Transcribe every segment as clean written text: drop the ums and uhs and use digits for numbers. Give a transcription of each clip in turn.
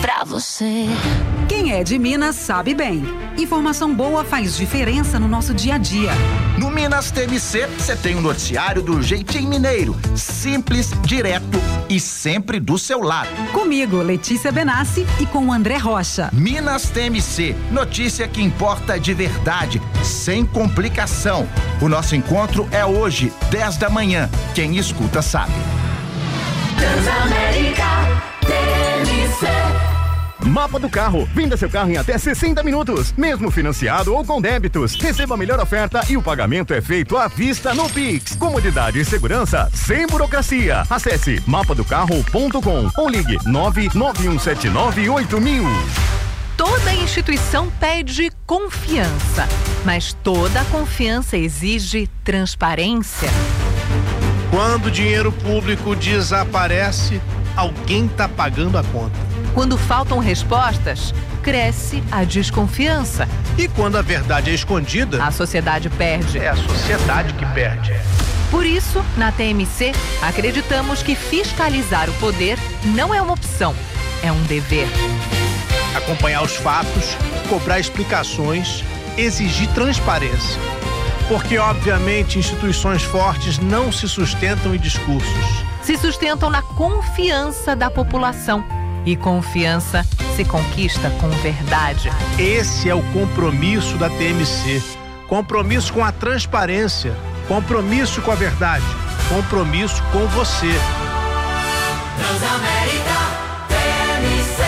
pra você. Quem é de Minas sabe bem. Informação boa faz diferença no nosso dia a dia. No Minas TMC, você tem um noticiário do jeitinho mineiro. Simples, direto e sempre do seu lado. Comigo, Letícia Benassi, e com o André Rocha. Minas TMC, notícia que importa de verdade, sem complicação. O nosso encontro é hoje, 10 da manhã. Quem escuta sabe. Transamérica TMC. Mapa do Carro. Venda seu carro em até 60 minutos, mesmo financiado ou com débitos. Receba a melhor oferta e o pagamento é feito à vista no Pix. Comodidade e segurança sem burocracia. Acesse mapadocarro.com ou ligue 991798000. Toda instituição pede confiança, mas toda confiança exige transparência. Quando o dinheiro público desaparece, alguém está pagando a conta. Quando faltam respostas, cresce a desconfiança. E quando a verdade é escondida, a sociedade perde. É a sociedade que perde. Por isso, na TMC, acreditamos que fiscalizar o poder não é uma opção, é um dever. Acompanhar os fatos, cobrar explicações, exigir transparência. Porque, obviamente, instituições fortes não se sustentam em discursos. Se sustentam na confiança da população. E confiança se conquista com verdade. Esse é o compromisso da TMC. Compromisso com a transparência. Compromisso com a verdade. Compromisso com você. Transamérica TMC.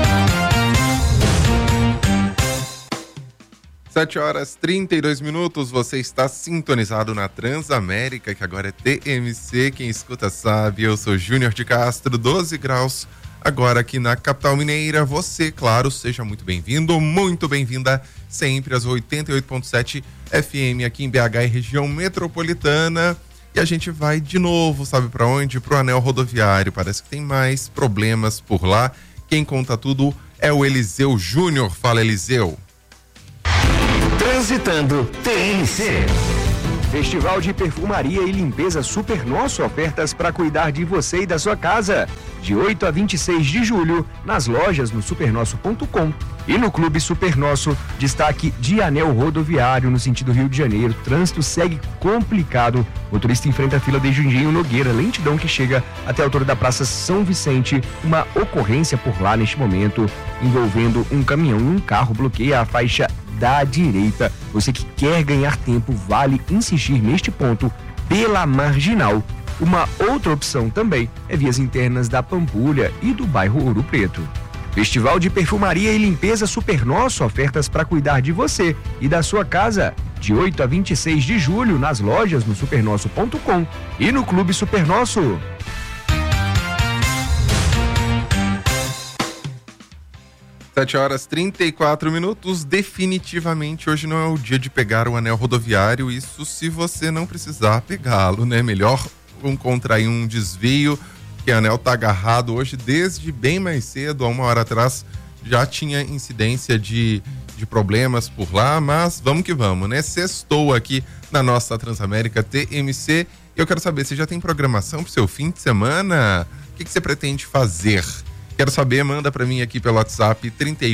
7h32, você está sintonizado na Transamérica, que agora é TMC, quem escuta sabe, eu sou Júnior de Castro, 12 graus, agora aqui na capital mineira. Você, claro, seja muito bem-vindo, muito bem-vinda sempre às 88.7 FM aqui em BH e região metropolitana. E a gente vai de novo, sabe para onde? Pro anel rodoviário, parece que tem mais problemas por lá. Quem conta tudo é o Eliseu Júnior. Fala, Eliseu. Transitando TMC. Festival de Perfumaria e Limpeza Super Nosso, ofertas para cuidar de você e da sua casa. De 8 a 26 de julho, nas lojas no supernosso.com e no Clube Super Nosso. Destaque de anel rodoviário no sentido Rio de Janeiro. Trânsito segue complicado. Motorista enfrenta a fila de Jundiaí Nogueira, lentidão que chega até a altura da Praça São Vicente. Uma ocorrência por lá neste momento, envolvendo um caminhão e um carro, bloqueia a faixa da direita. Você que quer ganhar tempo, vale insistir neste ponto pela Marginal. Uma outra opção também é vias internas da Pampulha e do bairro Ouro Preto. Festival de Perfumaria e Limpeza Super Nosso, ofertas para cuidar de você e da sua casa. De 8 a 26 de julho, nas lojas no supernosso.com e no Clube Super Nosso. 7h34, definitivamente hoje não é o dia de pegar o anel rodoviário, isso se você não precisar pegá-lo, né? Melhor contrair um desvio, que o anel tá agarrado hoje desde bem mais cedo, há 1 hora atrás já tinha incidência de problemas por lá, mas vamos que vamos, né? Sextou aqui na nossa Transamérica TMC. Eu quero saber, você já tem programação pro seu fim de semana? O que você pretende fazer? Quero saber, manda para mim aqui pelo WhatsApp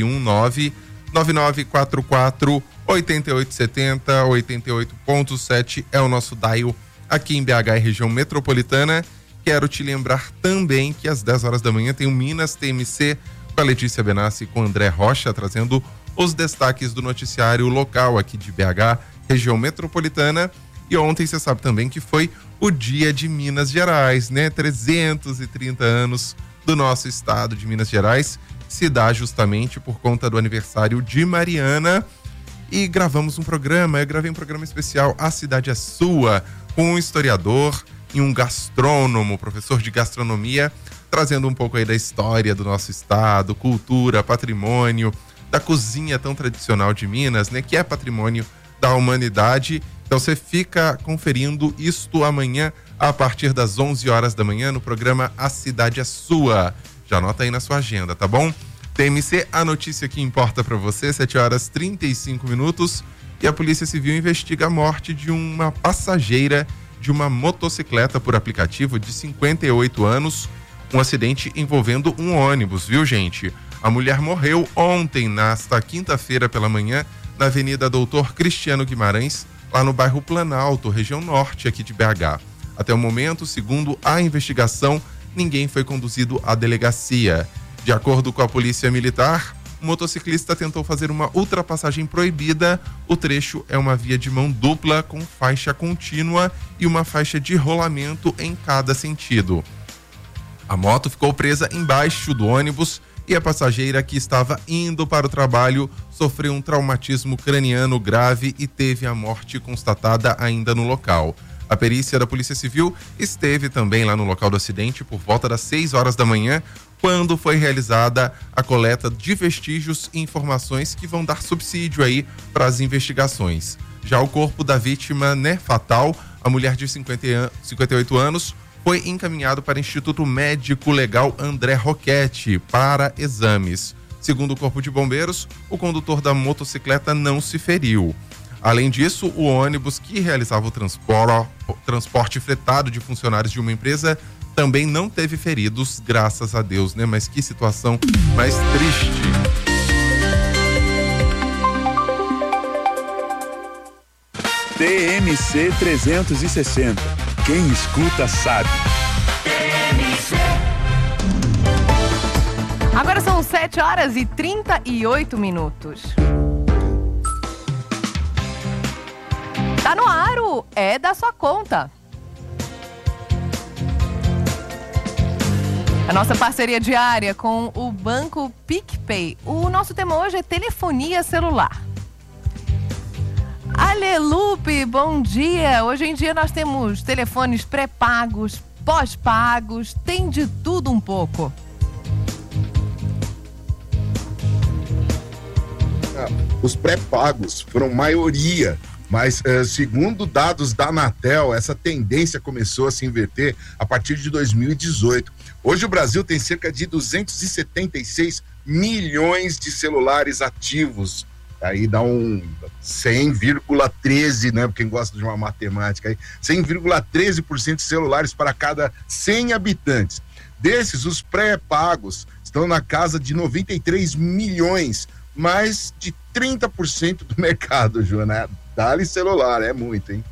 319-9944-8870, 88.7 é o nosso dial aqui em BH e região metropolitana. Quero te lembrar também que às 10 horas da manhã tem o Minas TMC com a Letícia Benassi e com o André Rocha, trazendo os destaques do noticiário local aqui de BH, região metropolitana. E ontem você sabe também que foi o dia de Minas Gerais, né? 330 anos do nosso estado de Minas Gerais, se dá justamente por conta do aniversário de Mariana. E gravamos um programa, eu gravei um programa especial, A Cidade é Sua, com um historiador e um gastrônomo, professor de gastronomia, trazendo um pouco aí da história do nosso estado, cultura, patrimônio, da cozinha tão tradicional de Minas, né, que é patrimônio da humanidade. Então você fica conferindo isto amanhã a partir das 11 horas da manhã no programa A Cidade é Sua. Já anota aí na sua agenda, tá bom? TMC, a notícia que importa para você, 7h35. E a Polícia Civil investiga a morte de uma passageira de uma motocicleta por aplicativo de 58 anos. Um acidente envolvendo um ônibus, viu, gente? A mulher morreu ontem, nesta quinta-feira pela manhã, na Avenida Doutor Cristiano Guimarães, lá no bairro Planalto, região norte aqui de BH. Até o momento, segundo a investigação, ninguém foi conduzido à delegacia. De acordo com a Polícia Militar, o motociclista tentou fazer uma ultrapassagem proibida. O trecho é uma via de mão dupla com faixa contínua e uma faixa de rolamento em cada sentido. A moto ficou presa embaixo do ônibus e a passageira que estava indo para o trabalho sofreu um traumatismo craniano grave e teve a morte constatada ainda no local. A perícia da Polícia Civil esteve também lá no local do acidente por volta das 6 horas da manhã, quando foi realizada a coleta de vestígios e informações que vão dar subsídio aí para as investigações. Já o corpo da vítima, fatal, a mulher de 58 anos, foi encaminhado para o Instituto Médico Legal André Roquette para exames. Segundo o Corpo de Bombeiros, o condutor da motocicleta não se feriu. Além disso, o ônibus que realizava o transporte fretado de funcionários de uma empresa também não teve feridos, graças a Deus, né? Mas que situação mais triste. TMC 360. Quem escuta sabe. Agora são 7 horas e 38 minutos. Tá no ar o É da Sua Conta. A nossa parceria diária com o Banco PicPay. O nosso tema hoje é telefonia celular. Alelupe, bom dia! Hoje em dia nós temos telefones pré-pagos, pós-pagos, tem de tudo um pouco. Os pré-pagos foram maioria, mas segundo dados da Anatel, essa tendência começou a se inverter a partir de 2018. Hoje o Brasil tem cerca de 276 milhões de celulares ativos. Aí dá um 100,13, né? Quem gosta de uma matemática aí, 100,13% de celulares para cada 100 habitantes. Desses, os pré-pagos estão na casa de 93 milhões, mais de 30% do mercado, Joana. Dá-lhe celular, é muito, hein?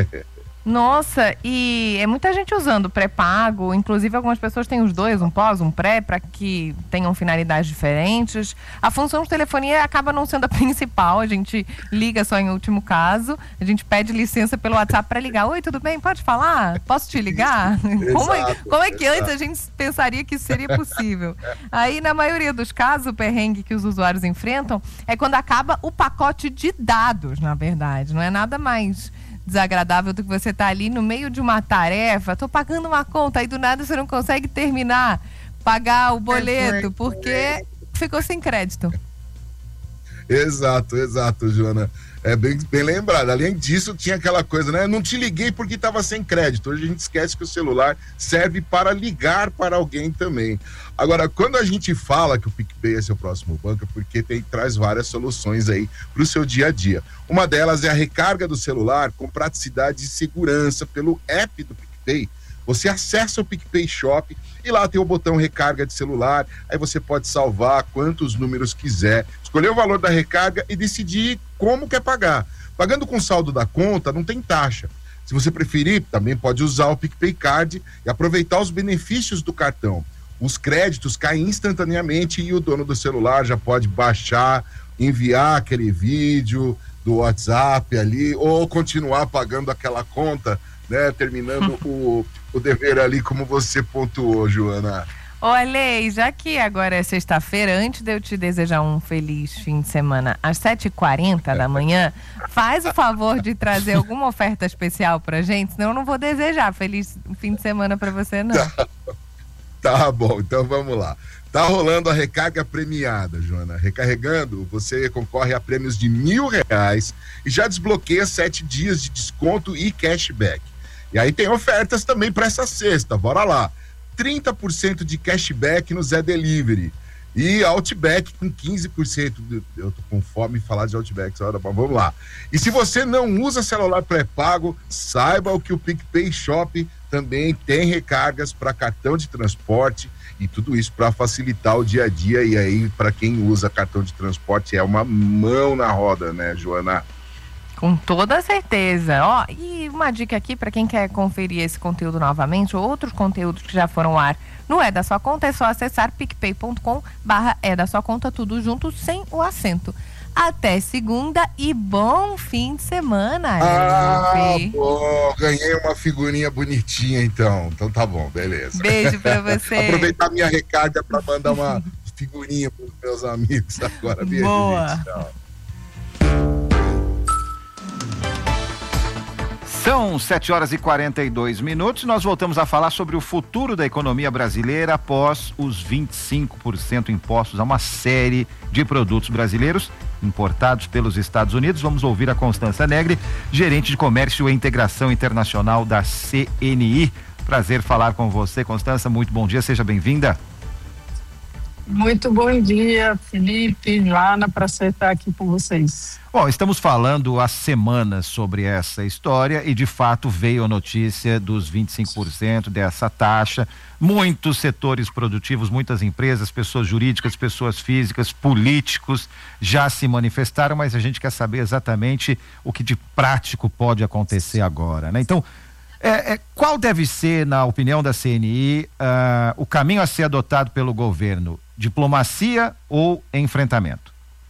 Nossa, e é muita gente usando pré-pago, inclusive algumas pessoas têm os dois, um pós, um pré, para que tenham finalidades diferentes. A função de telefonia acaba não sendo a principal, a gente liga só em último caso, a gente pede licença pelo WhatsApp para ligar. Oi, tudo bem? Pode falar? Posso te ligar? Como é que antes a gente pensaria que isso seria possível? Aí, na maioria dos casos, o perrengue que os usuários enfrentam é quando acaba o pacote de dados, na verdade. Não é nada mais desagradável do que você tá ali no meio de uma tarefa, tô pagando uma conta, aí do nada você não consegue terminar, pagar o boleto, porque ficou sem crédito. Exato, Joana. É bem lembrado. Além disso, tinha aquela coisa, né? Não te liguei porque estava sem crédito. Hoje a gente esquece que o celular serve para ligar para alguém também. Agora, quando a gente fala que o PicPay é seu próximo banco, é porque traz várias soluções aí para o seu dia a dia. Uma delas é a recarga do celular com praticidade e segurança pelo app do PicPay. Você acessa o PicPay Shop e lá tem o botão recarga de celular, aí você pode salvar quantos números quiser, escolher o valor da recarga e decidir como quer pagar. Pagando com saldo da conta, não tem taxa. Se você preferir, também pode usar o PicPay Card e aproveitar os benefícios do cartão. Os créditos caem instantaneamente e o dono do celular já pode baixar, enviar aquele vídeo do WhatsApp ali, ou continuar pagando aquela conta, né, terminando o dever ali, como você pontuou, Joana. Olha, e já que agora é sexta-feira, antes de eu te desejar um feliz fim de semana, às 7h40 da manhã, faz o favor de trazer alguma oferta especial pra gente, senão eu não vou desejar feliz fim de semana pra você, não. Tá bom, então vamos lá. Tá rolando a recarga premiada, Joana. Recarregando, você concorre a prêmios de R$1.000 e já desbloqueia 7 dias de desconto e cashback. E aí tem ofertas também para essa sexta, bora lá. 30% de cashback no Zé Delivery e Outback com 15%. Eu tô com fome de falar de Outback, vamos lá. E se você não usa celular pré-pago, saiba o que o PicPay Shop também tem recargas para cartão de transporte e tudo isso para facilitar o dia a dia. E aí, para quem usa cartão de transporte, é uma mão na roda, né, Joana? Com toda certeza. Ó, e uma dica aqui para quem quer conferir esse conteúdo novamente, ou outros conteúdos que já foram ao ar no É da Sua Conta, é só acessar picpay.com/É da Sua Conta, tudo junto, sem o acento. Até segunda e bom fim de semana. Bom, ganhei uma figurinha bonitinha então. Então tá bom, beleza. Beijo pra você. Aproveitar minha recarga para mandar uma figurinha pros meus amigos agora. Beijo, boa. gente. Tchau. São 7h42. Nós voltamos a falar sobre o futuro da economia brasileira após os 25% impostos a uma série de produtos brasileiros importados pelos Estados Unidos. Vamos ouvir a Constança Negri, gerente de comércio e integração internacional da CNI. Prazer falar com você, Constança. Muito bom dia, seja bem-vinda. Muito bom dia, Felipe, Joana, prazer estar aqui com vocês. Bom, estamos falando há semanas sobre essa história e de fato veio a notícia dos 25% dessa taxa. Muitos setores produtivos, muitas empresas, pessoas jurídicas, pessoas físicas, políticos já se manifestaram, mas a gente quer saber exatamente o que de prático pode acontecer agora, né? Então, qual deve ser, na opinião da CNI, o caminho a ser adotado pelo governo? Diplomacia ou enfrentamento?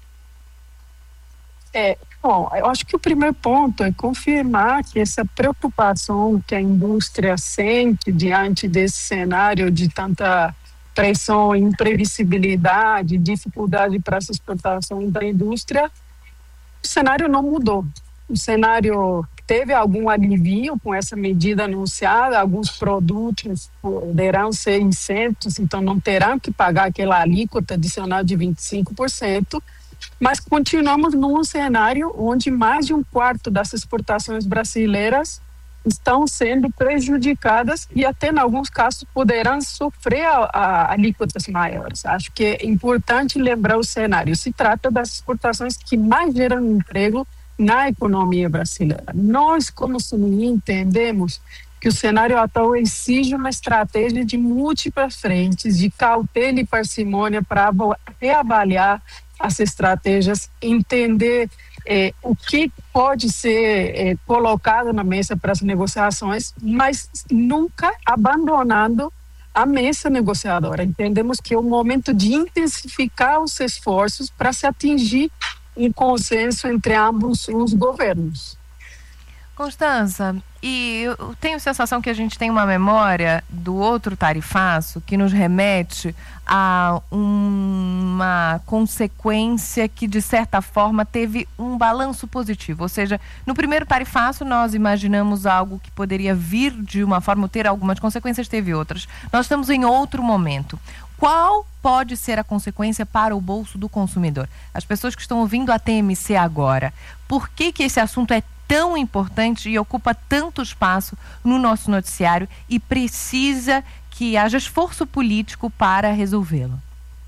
Bom, eu acho que o primeiro ponto é confirmar que essa preocupação que a indústria sente diante desse cenário de tanta pressão, imprevisibilidade, dificuldade para essa exportação da indústria, o cenário não mudou. O cenário teve algum alívio com essa medida anunciada, alguns produtos poderão ser isentos, então não terão que pagar aquela alíquota adicional de 25%, mas continuamos num cenário onde mais de um quarto das exportações brasileiras estão sendo prejudicadas e até em alguns casos poderão sofrer alíquotas maiores. Acho que é importante lembrar o cenário. Se trata das exportações que mais geram emprego na economia brasileira. Nós, como CNI, entendemos que o cenário atual exige uma estratégia de múltiplas frentes, de cautela e parcimônia para reavaliar as estratégias, entender o que pode ser colocado na mesa para as negociações, mas nunca abandonando a mesa negociadora. Entendemos que é o momento de intensificar os esforços para se atingir um consenso entre ambos os governos. Constança, e eu tenho a sensação que a gente tem uma memória do outro tarifaço que nos remete a uma consequência que, de certa forma, teve um balanço positivo. Ou seja, no primeiro tarifaço nós imaginamos algo que poderia vir de uma forma, ter algumas consequências, teve outras. Nós estamos em outro momento. Qual pode ser a consequência para o bolso do consumidor? As pessoas que estão ouvindo a TMC agora, por que esse assunto é tão importante e ocupa tanto espaço no nosso noticiário e precisa que haja esforço político para resolvê-lo?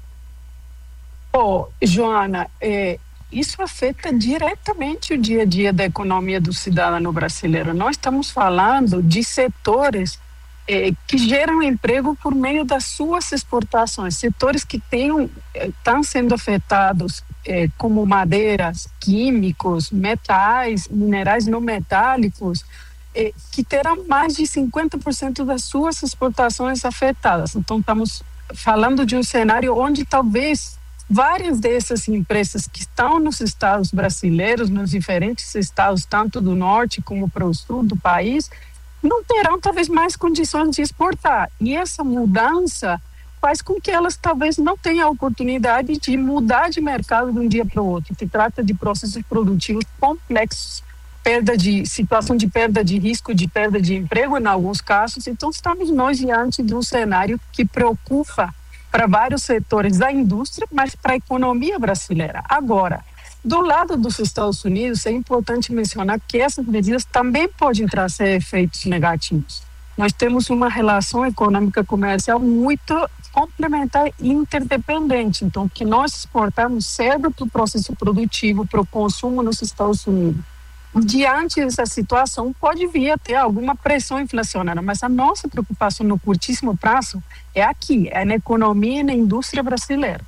Joana, isso afeta diretamente o dia a dia da economia do cidadão brasileiro. Nós estamos falando de setores que geram emprego por meio das suas exportações, setores que estão sendo afetados como madeiras, químicos, metais, minerais não metálicos, que terão mais de 50% das suas exportações afetadas. Então estamos falando de um cenário onde talvez várias dessas empresas que estão nos estados brasileiros, nos diferentes estados, tanto do norte como para o sul do país, não terão talvez mais condições de exportar. E essa mudança faz com que elas talvez não tenham a oportunidade de mudar de mercado de um dia para o outro. Se trata de processos produtivos complexos, situação de perda de risco, de perda de emprego em alguns casos. Então estamos nós diante de um cenário que preocupa para vários setores da indústria, mas para a economia brasileira. Agora, do lado dos Estados Unidos, é importante mencionar que essas medidas também podem trazer efeitos negativos. Nós temos uma relação econômica comercial muito complementar e interdependente. Então, o que nós exportamos serve para o processo produtivo, para o consumo nos Estados Unidos. diante dessa situação, pode vir a ter alguma pressão inflacionária, mas a nossa preocupação no curtíssimo prazo é aqui, é na economia e na indústria brasileira.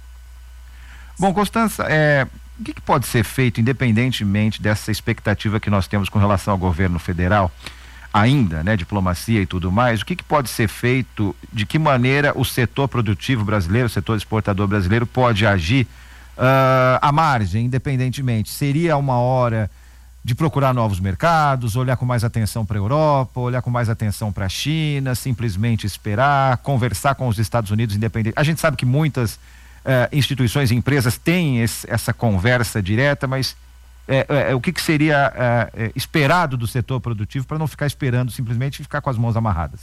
Bom, Constança, o que pode ser feito, independentemente dessa expectativa que nós temos com relação ao governo federal, ainda, né, diplomacia e tudo mais, o que pode ser feito, de que maneira o setor produtivo brasileiro, o setor exportador brasileiro pode agir à margem, independentemente? Seria uma hora de procurar novos mercados, olhar com mais atenção para a Europa, olhar com mais atenção para a China, simplesmente esperar, conversar com os Estados Unidos independente? A gente sabe que muitas instituições e empresas têm essa conversa direta, mas o que seria esperado do setor produtivo para não ficar esperando simplesmente e ficar com as mãos amarradas?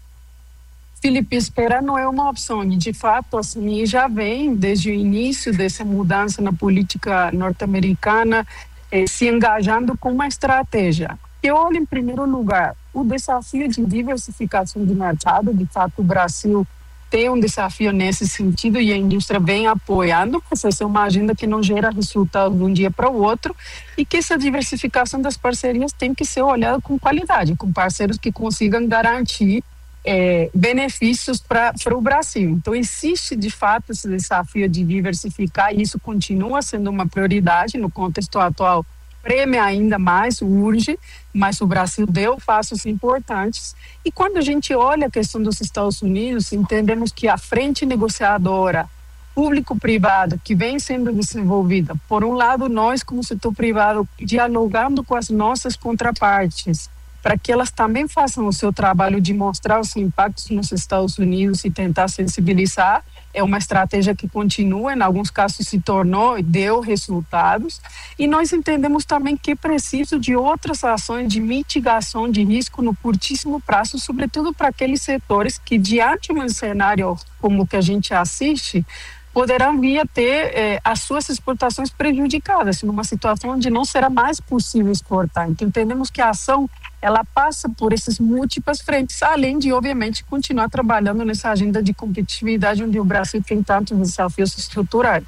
Felipe, esperar não é uma opção. E, de fato, assim, já vem desde o início dessa mudança na política norte-americana, se engajando com uma estratégia. Eu olho, em primeiro lugar, o desafio de diversificação de mercado. De fato, o Brasil tem um desafio nesse sentido e a indústria vem apoiando, mas essa é uma agenda que não gera resultado de um dia para o outro e que essa diversificação das parcerias tem que ser olhada com qualidade, com parceiros que consigam garantir benefícios para o Brasil. Então, existe de fato esse desafio de diversificar e isso continua sendo uma prioridade no contexto atual. Prêmio ainda mais, urge, mas o Brasil deu passos importantes. E quando a gente olha a questão dos Estados Unidos, entendemos que a frente negociadora público-privado que vem sendo desenvolvida, por um lado, nós como setor privado dialogando com as nossas contrapartes, para que elas também façam o seu trabalho de mostrar os impactos nos Estados Unidos e tentar sensibilizar. É uma estratégia que continua, em alguns casos se tornou e deu resultados. E nós entendemos também que é preciso de outras ações de mitigação de risco no curtíssimo prazo, sobretudo para aqueles setores que, diante de um cenário como o que a gente assiste, poderão vir a ter as suas exportações prejudicadas, numa situação onde não será mais possível exportar. Então, entendemos que a ação ela passa por essas múltiplas frentes, além de, obviamente, continuar trabalhando nessa agenda de competitividade onde o Brasil tem tantos desafios estruturais.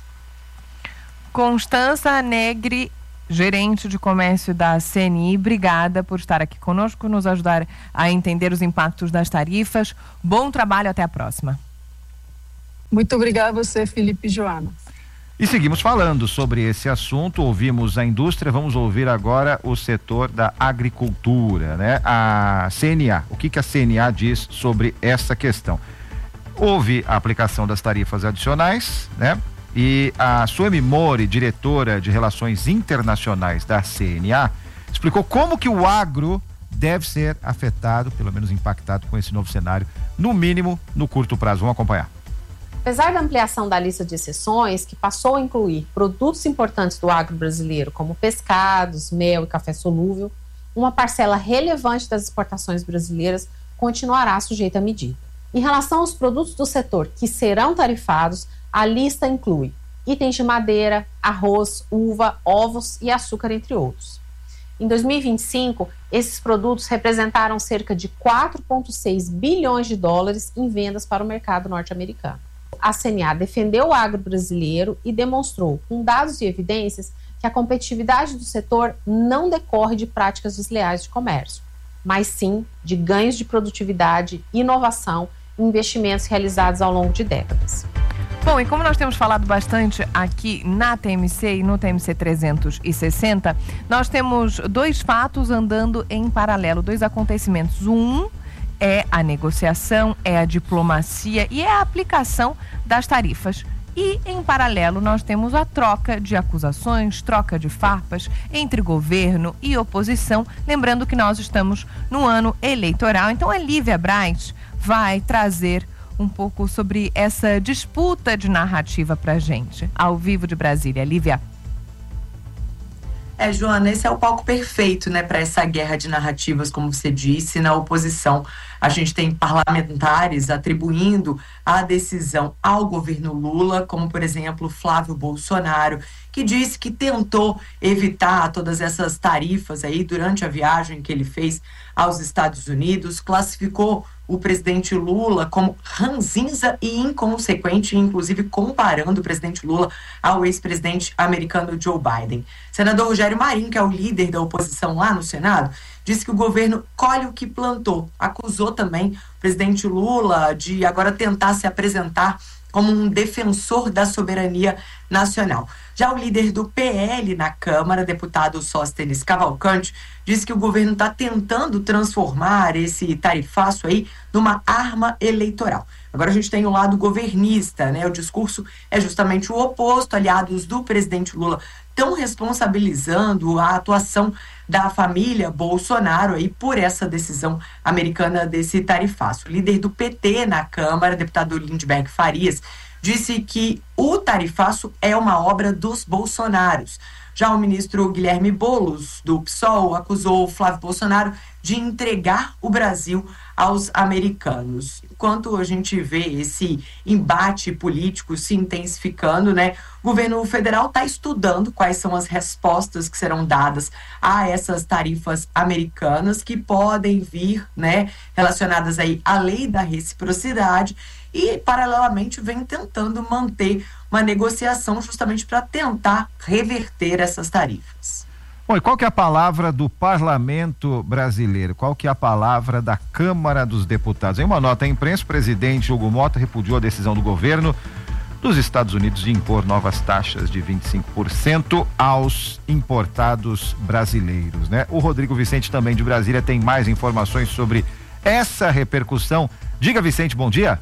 Constança Negri, gerente de comércio da CNI, obrigada por estar aqui conosco, nos ajudar a entender os impactos das tarifas. Bom trabalho, até a próxima. Muito obrigada a você, Felipe e Joana. E seguimos falando sobre esse assunto, ouvimos a indústria, vamos ouvir agora o setor da agricultura, né? A CNA, o que a CNA diz sobre essa questão? Houve a aplicação das tarifas adicionais, né? E a Suemi Mori, diretora de Relações Internacionais da CNA, explicou como que o agro deve ser afetado, pelo menos impactado com esse novo cenário, no mínimo no curto prazo. Vamos acompanhar. Apesar da ampliação da lista de exceções, que passou a incluir produtos importantes do agro brasileiro, como pescados, mel e café solúvel, uma parcela relevante das exportações brasileiras continuará sujeita à medida. Em relação aos produtos do setor que serão tarifados, a lista inclui itens de madeira, arroz, uva, ovos e açúcar, entre outros. Em 2025, esses produtos representaram cerca de 4,6 bilhões de dólares em vendas para o mercado norte-americano. A CNA defendeu o agro brasileiro e demonstrou, com dados e evidências, que a competitividade do setor não decorre de práticas desleais de comércio, mas sim de ganhos de produtividade, inovação e investimentos realizados ao longo de décadas. Bom, e como nós temos falado bastante aqui na TMC e no TMC 360, nós temos dois fatos andando em paralelo, dois acontecimentos. Um é a negociação, é a diplomacia e é a aplicação das tarifas. E, em paralelo, nós temos a troca de acusações, troca de farpas entre governo e oposição. Lembrando que nós estamos no ano eleitoral. Então, a Lívia Braz vai trazer um pouco sobre essa disputa de narrativa pra gente. Ao vivo de Brasília. Lívia. Joana, esse é o palco perfeito, né, para essa guerra de narrativas, como você disse. Na oposição, a gente tem parlamentares atribuindo a decisão ao governo Lula, como, por exemplo, Flávio Bolsonaro, que disse que tentou evitar todas essas tarifas aí durante a viagem que ele fez aos Estados Unidos, classificou o presidente Lula como ranzinza e inconsequente, inclusive comparando o presidente Lula ao ex-presidente americano Joe Biden. Senador Rogério Marinho, que é o líder da oposição lá no Senado, disse que o governo colhe o que plantou. Acusou também o presidente Lula de agora tentar se apresentar como um defensor da soberania nacional. Já o líder do PL na Câmara, deputado Sóstenes Cavalcante, disse que o governo está tentando transformar esse tarifaço aí numa arma eleitoral. Agora a gente tem o lado governista, né? O discurso é justamente o oposto. Aliados do presidente Lula estão responsabilizando a atuação da família Bolsonaro aí por essa decisão americana desse tarifaço. O líder do PT na Câmara, deputado Lindbergh Farias, disse que o tarifaço é uma obra dos Bolsonaros. Já o ministro Guilherme Boulos, do PSOL, acusou Flávio Bolsonaro de entregar o Brasil aos americanos. Enquanto a gente vê esse embate político se intensificando, né, o governo federal está estudando quais são as respostas que serão dadas a essas tarifas americanas que podem vir, né, relacionadas aí à lei da reciprocidade, e paralelamente vem tentando manter uma negociação justamente para tentar reverter essas tarifas. Bom, e qual que é a palavra do parlamento brasileiro? Qual que é a palavra da Câmara dos Deputados? Em uma nota à imprensa, o presidente Hugo Motta repudiou a decisão do governo dos Estados Unidos de impor novas taxas de 25% aos importados brasileiros, né? O Rodrigo Vicente, também de Brasília, tem mais informações sobre essa repercussão. Diga, Vicente, bom dia.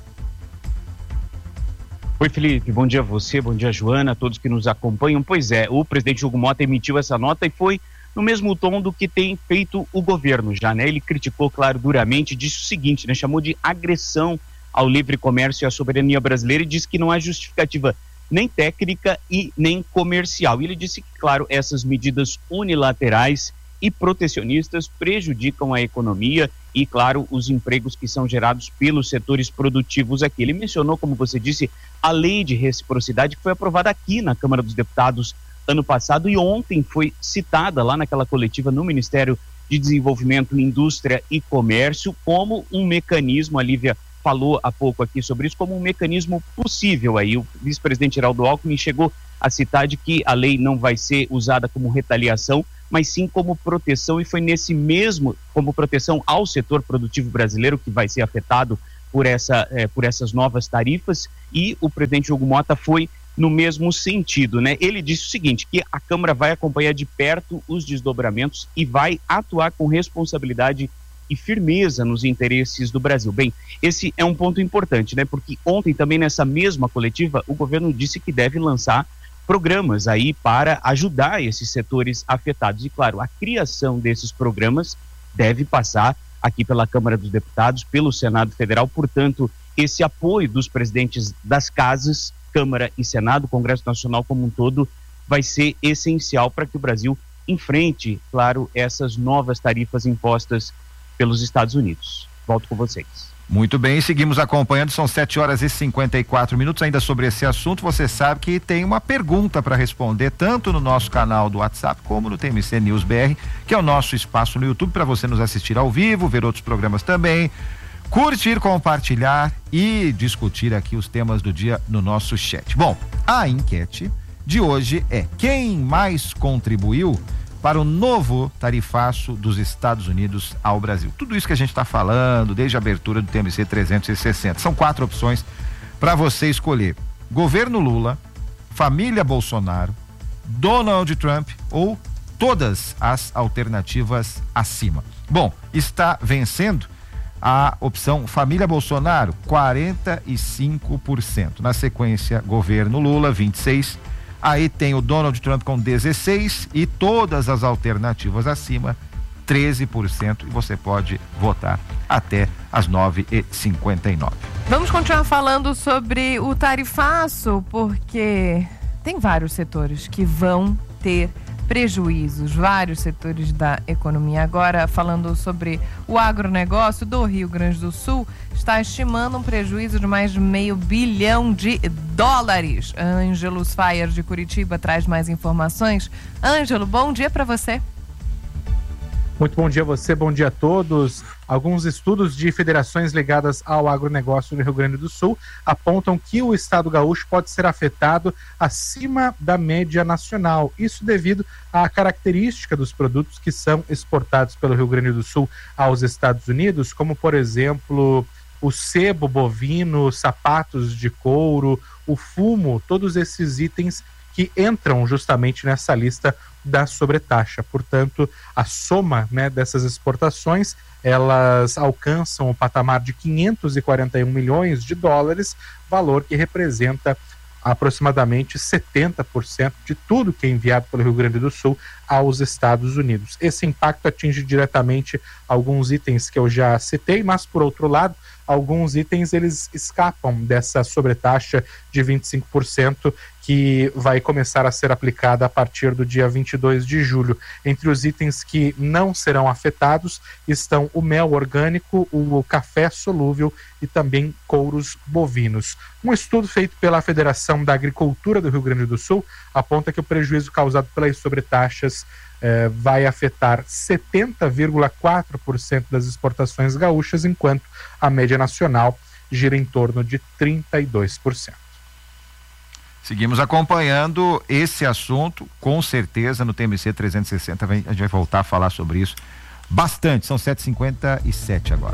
Oi, Felipe, bom dia a você, bom dia, Joana, a todos que nos acompanham. Pois é, o presidente Hugo Motta emitiu essa nota e foi no mesmo tom do que tem feito o governo já, né? Ele criticou, claro, duramente, disse o seguinte, né? Chamou de agressão ao livre comércio e à soberania brasileira e disse que não há justificativa nem técnica e nem comercial. E ele disse que, claro, essas medidas unilaterais e protecionistas prejudicam a economia e, claro, os empregos que são gerados pelos setores produtivos aqui. Ele mencionou, como você disse, a lei de reciprocidade que foi aprovada aqui na Câmara dos Deputados ano passado e ontem foi citada lá naquela coletiva no Ministério de Desenvolvimento, Indústria e Comércio como um mecanismo, a Lívia falou há pouco aqui sobre isso, como um mecanismo possível aí. O vice-presidente Geraldo Alckmin chegou a citar de que a lei não vai ser usada como retaliação, mas sim como proteção, e foi nesse mesmo, como proteção ao setor produtivo brasileiro que vai ser afetado por essas novas tarifas, e o presidente Hugo Motta foi no mesmo sentido, né? Ele disse o seguinte, que a Câmara vai acompanhar de perto os desdobramentos e vai atuar com responsabilidade e firmeza nos interesses do Brasil. Bem, esse é um ponto importante, né? Porque ontem também nessa mesma coletiva o governo disse que deve lançar programas aí para ajudar esses setores afetados. E claro, a criação desses programas deve passar aqui pela Câmara dos Deputados, pelo Senado Federal. Portanto, esse apoio dos presidentes das casas, Câmara e Senado, Congresso Nacional como um todo, vai ser essencial para que o Brasil enfrente, claro, essas novas tarifas impostas pelos Estados Unidos. Volto com vocês. Muito bem, seguimos acompanhando, são 7h54, ainda sobre esse assunto. Você sabe que tem uma pergunta para responder, tanto no nosso canal do WhatsApp, como no TMC News BR, que é o nosso espaço no YouTube, para você nos assistir ao vivo, ver outros programas também, curtir, compartilhar e discutir aqui os temas do dia no nosso chat. Bom, a enquete de hoje é: quem mais contribuiu para o novo tarifaço dos Estados Unidos ao Brasil? Tudo isso que a gente está falando desde a abertura do TMC 360. São 4 opções para você escolher: governo Lula, família Bolsonaro, Donald Trump ou todas as alternativas acima. Bom, está vencendo a opção família Bolsonaro, 45%. Na sequência, governo Lula, 26%. Aí tem o Donald Trump com 16% e todas as alternativas acima, 13%. E você pode votar até às 9h59. Vamos continuar falando sobre o tarifaço, porque tem vários setores que vão ter prejuízos, vários setores da economia. Agora, falando sobre o agronegócio do Rio Grande do Sul, está estimando um prejuízo de mais de $500 milhão. Ângelo Sfaier, de Curitiba, traz mais informações. Ângelo, bom dia para você. Muito bom dia a você, bom dia a todos. Alguns estudos de federações ligadas ao agronegócio no Rio Grande do Sul apontam que o estado gaúcho pode ser afetado acima da média nacional. Isso devido à característica dos produtos que são exportados pelo Rio Grande do Sul aos Estados Unidos, como, por exemplo, o sebo bovino, sapatos de couro, o fumo, todos esses itens que entram justamente nessa lista da sobretaxa. Portanto, a soma, né, dessas exportações, elas alcançam o patamar de 541 milhões de dólares, valor que representa aproximadamente 70% de tudo que é enviado pelo Rio Grande do Sul aos Estados Unidos. Esse impacto atinge diretamente alguns itens que eu já citei, mas, por outro lado, alguns itens eles escapam dessa sobretaxa de 25% que vai começar a ser aplicada a partir do dia 22 de julho. Entre os itens que não serão afetados estão o mel orgânico, o café solúvel e também couros bovinos. Um estudo feito pela Federação da Agricultura do Rio Grande do Sul aponta que o prejuízo causado pelas sobretaxas vai afetar 70,4% das exportações gaúchas, enquanto a média nacional gira em torno de 32%. Seguimos acompanhando esse assunto, com certeza no TMC 360 a gente vai voltar a falar sobre isso bastante. São 7h57 agora.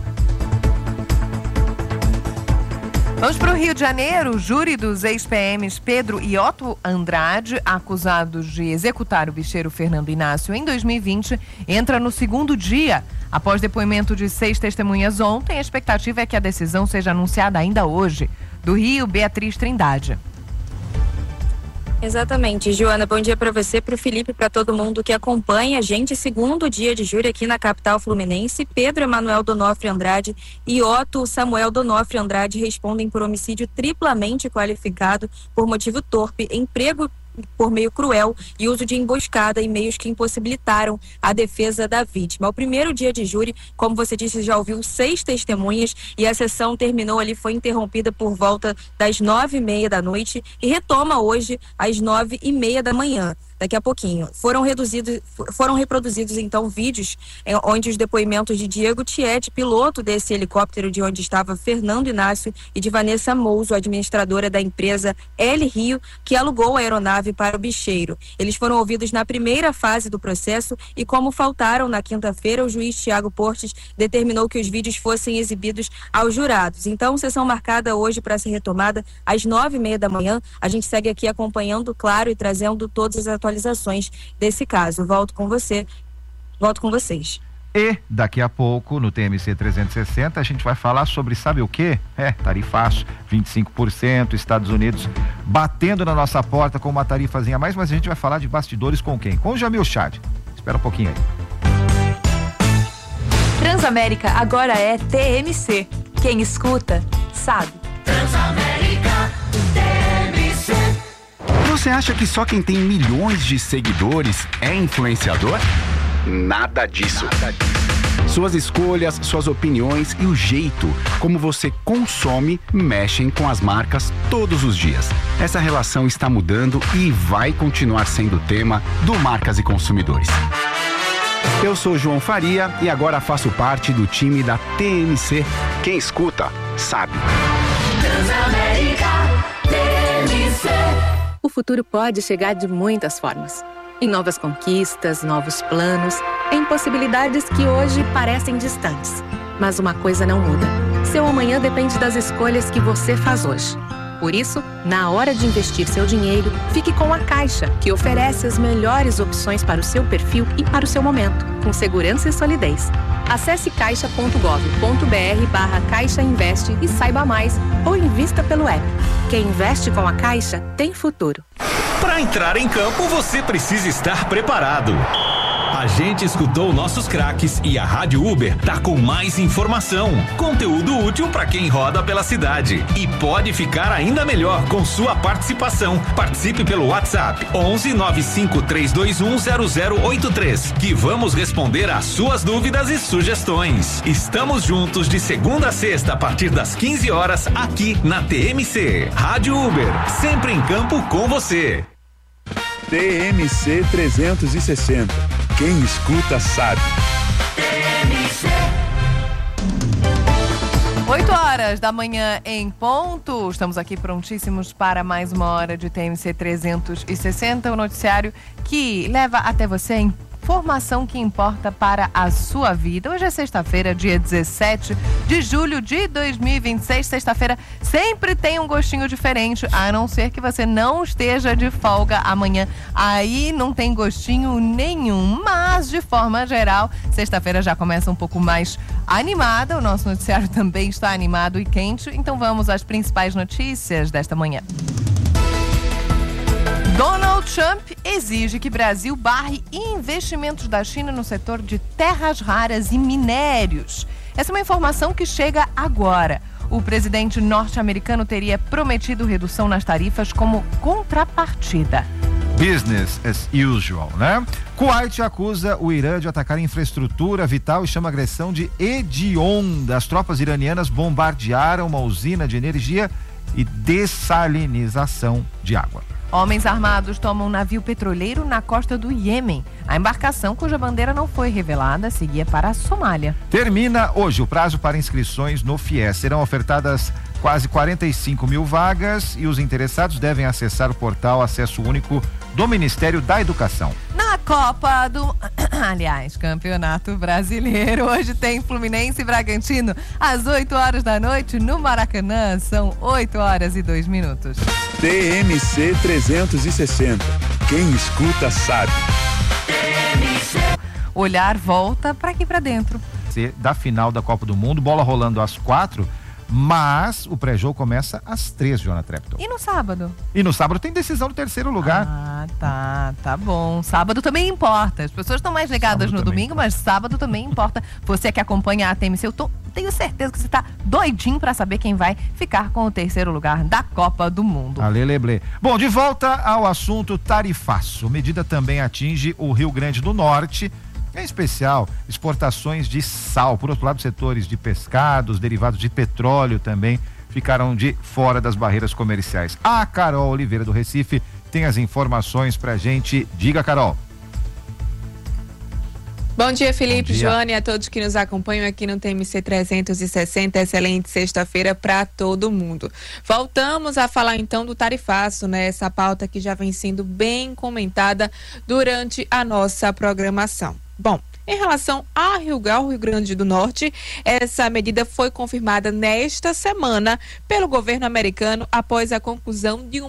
Vamos para o Rio de Janeiro. O júri dos ex-PMs Pedro e Otto Andrade, acusados de executar o bicheiro Fernando Inácio em 2020, entra no segundo dia. Após depoimento de 6 testemunhas ontem, a expectativa é que a decisão seja anunciada ainda hoje. Do Rio, Beatriz Trindade. Exatamente, Joana, bom dia para você, para o Felipe, para todo mundo que acompanha a gente. Segundo dia de júri aqui na capital fluminense, Pedro Emanuel Donofre Andrade e Otto Samuel Donofre Andrade respondem por homicídio triplamente qualificado por motivo torpe, emprego por meio cruel e uso de emboscada e meios que impossibilitaram a defesa da vítima. O primeiro dia de júri, como você disse, já ouviu 6 testemunhas e a sessão terminou ali, foi interrompida por volta das 9h30 da noite e retoma hoje às 9h30 da manhã. Daqui a pouquinho. Foram reproduzidos então vídeos onde os depoimentos de Diego Tiet, piloto desse helicóptero de onde estava Fernando Inácio, e de Vanessa Mouso, administradora da empresa L Rio, que alugou a aeronave para o bicheiro. Eles foram ouvidos na primeira fase do processo e, como faltaram na quinta-feira, o juiz Tiago Portes determinou que os vídeos fossem exibidos aos jurados. Então, sessão marcada hoje para ser retomada às 9h30 da manhã. A gente segue aqui acompanhando, claro, e trazendo todas as atualizações desse caso. Volto com vocês. E daqui a pouco, no TMC 360, a gente vai falar sobre, sabe o quê? Tarifaço, 25%, Estados Unidos batendo na nossa porta com uma tarifazinha a mais, mas a gente vai falar de bastidores com quem? Com o Jamil Chad. Espera um pouquinho aí. Transamérica agora é TMC. Quem escuta, sabe. Transamérica, TMC. Você acha que só quem tem milhões de seguidores é influenciador? Nada disso. Suas escolhas, suas opiniões e o jeito como você consome mexem com as marcas todos os dias. Essa relação está mudando e vai continuar sendo tema do Marcas e Consumidores. Eu sou João Faria e agora faço parte do time da TMC. Quem escuta, sabe. Transamérica, TMC. O futuro pode chegar de muitas formas. Em novas conquistas, novos planos, em possibilidades que hoje parecem distantes. Mas uma coisa não muda. Seu amanhã depende das escolhas que você faz hoje. Por isso, na hora de investir seu dinheiro, fique com a Caixa, que oferece as melhores opções para o seu perfil e para o seu momento, com segurança e solidez. Acesse caixa.gov.br/Caixa Investe e saiba mais, ou invista pelo app. Quem investe com a Caixa tem futuro. Para entrar em campo, você precisa estar preparado. A gente escutou nossos craques e a Rádio Uber tá com mais informação, conteúdo útil para quem roda pela cidade. E pode ficar ainda melhor com sua participação. Participe pelo WhatsApp 11 95 321 0083, que vamos responder às suas dúvidas e sugestões. Estamos juntos de segunda a sexta a partir das 15 horas aqui na TMC. Rádio Uber, sempre em campo com você. TMC 360. Quem escuta sabe. 8h da manhã em ponto. Estamos aqui prontíssimos para mais uma hora de TMC 360, o noticiário que leva até você a informação que importa para a sua vida. Hoje é sexta-feira, dia 17 de julho de 2026. Sexta-feira sempre tem um gostinho diferente, a não ser que você não esteja de folga amanhã. Aí não tem gostinho nenhum, mas de forma geral, sexta-feira já começa um pouco mais animada. O nosso noticiário também está animado e quente. Então vamos às principais notícias desta manhã. Donald Trump exige que Brasil barre investimentos da China no setor de terras raras e minérios. Essa é uma informação que chega agora. O presidente norte-americano teria prometido redução nas tarifas como contrapartida. Business as usual, né? Kuwait acusa o Irã de atacar infraestrutura vital e chama a agressão de hedionda. As tropas iranianas bombardearam uma usina de energia e dessalinização de água. Homens armados tomam um navio petroleiro na costa do Iêmen. A embarcação, cuja bandeira não foi revelada, seguia para a Somália. Termina hoje o prazo para inscrições no FIES. Serão ofertadas quase 45 mil vagas e os interessados devem acessar o portal Acesso Único do Ministério da Educação. Na Copa do... Campeonato Brasileiro. Hoje tem Fluminense e Bragantino às 8h da noite no Maracanã. São 8h02. TMC 360. Quem escuta sabe. Olhar volta para aqui para dentro. Da final da Copa do Mundo, bola rolando às 4h. Mas o pré-jogo começa às 3h, Joana Trepton. E no sábado? E no sábado tem decisão do terceiro lugar. Tá bom. Sábado também importa. As pessoas estão mais ligadas no domingo, mas sábado também importa. Você que acompanha a TMC, tenho certeza que você está doidinho para saber quem vai ficar com o terceiro lugar da Copa do Mundo. Aleleble. Bom, de volta ao assunto tarifaço. Medida também atinge o Rio Grande do Norte, em especial exportações de sal. Por outro lado, setores de pescados, derivados de petróleo também ficaram de fora das barreiras comerciais. A Carol Oliveira do Recife tem as informações pra gente. Diga, Carol. Bom dia, Felipe, Joana e a todos que nos acompanham aqui no TMC 360. Excelente sexta-feira para todo mundo. Voltamos a falar então do tarifaço, né? Essa pauta que já vem sendo bem comentada durante a nossa programação. Bom, em relação ao Rio Grande do Norte, essa medida foi confirmada nesta semana pelo governo americano após a conclusão de